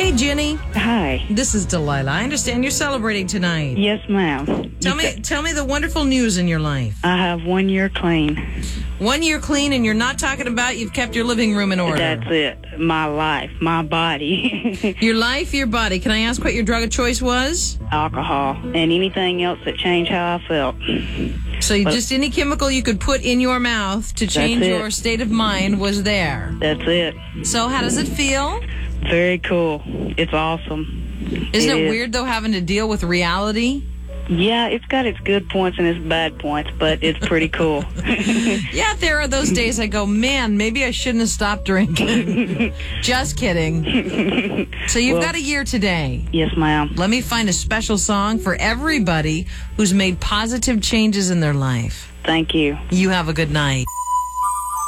Hey, Jenny. Hi. This is Delilah. I understand you're celebrating tonight. Yes, ma'am. Tell me the wonderful news in your life. I have 1 year clean. 1 year clean, and you're not talking about you've kept your living room in order. That's it. My life, my body. Your life, your body. Can I ask what your drug of choice was? Alcohol and anything else that changed how I felt. So just any chemical you could put in your mouth to change That's it. your state of mind was there. That's it. So how does it feel? Very cool. It's awesome. Isn't it is. weird, though, having to deal with reality? Yeah, it's got its good points and its bad points, but it's pretty cool. Yeah, there are those days I go, man, maybe I shouldn't have stopped drinking. Just kidding. So you've got a year today. Yes, ma'am. Let me find a special song for everybody who's made positive changes in their life. Thank you. You have a good night.